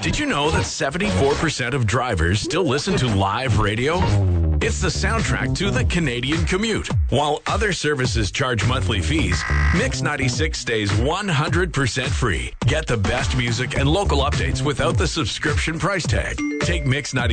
Did you know that 74% of drivers still listen to live radio? It's the soundtrack to the Canadian commute. While other services charge monthly fees, Mix 96 stays 100% free. Get the best music and local updates without the subscription price tag. Take Mix 96